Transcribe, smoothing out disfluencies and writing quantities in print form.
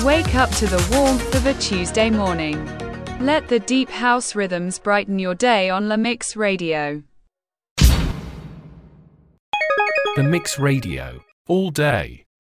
Wake up to the warmth of a Tuesday morning. Let the deep house rhythms brighten your day on La Mix Radio. The Mix Radio. All day.